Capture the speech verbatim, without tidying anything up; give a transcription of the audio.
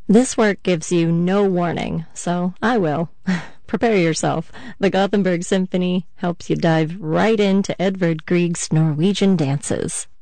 This work gives you no warning, so I will. Prepare yourself. The Gothenburg Symphony helps you dive right into Edvard Grieg's Norwegian dances.